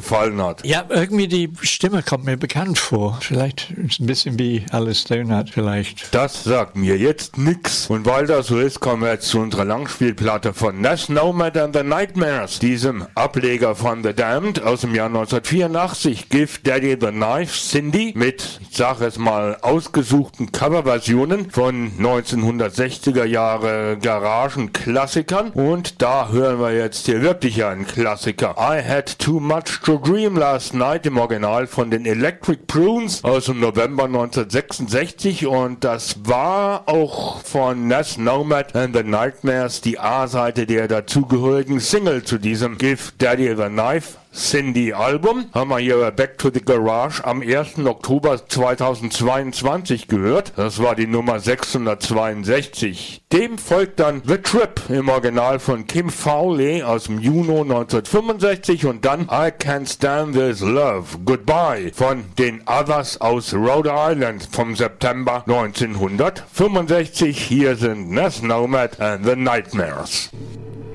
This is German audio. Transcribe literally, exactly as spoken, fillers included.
gefallen hat. Ja, irgendwie die Stimme kommt mir bekannt vor. Vielleicht ist ein bisschen wie Alice Donut vielleicht. Das sagt mir jetzt nix. Und weil das so ist, kommen wir jetzt zu unserer Langspielplatte von Ness Nomad and the Nightmares, diesem Ableger von The Damned aus dem Jahr neunzehnhundertvierundachtzig. Give Daddy the Knife, Cindy, mit, ich sage es mal, ausgesuchten Coverversionen von neunzehnhundertsechziger Jahre Garagenklassikern. Und da hören wir jetzt hier wirklich einen Klassiker. I Had Too Much to Dream Last Night, im Original von den Electric Prunes aus dem November neunzehnhundertsechsundsechzig. Und das war auch von Ness Nomad and the Nightmares die A-Seite der dazugehörigen Single zu diesem Give Daddy the Knife, Cindy Album. Haben wir hier Back to the Garage am ersten Oktober zweitausendzweiundzwanzig gehört. Das war die Nummer sechshundertzweiundsechzig. Dem folgt dann The Trip im Original von Kim Fowley aus dem Juni neunzehnhundertfünfundsechzig und dann I Can't Stand This Love, Goodbye von den Others aus Rhode Island vom September neunzehnhundertfünfundsechzig. Hier sind Ness Nomad and the Nightmares.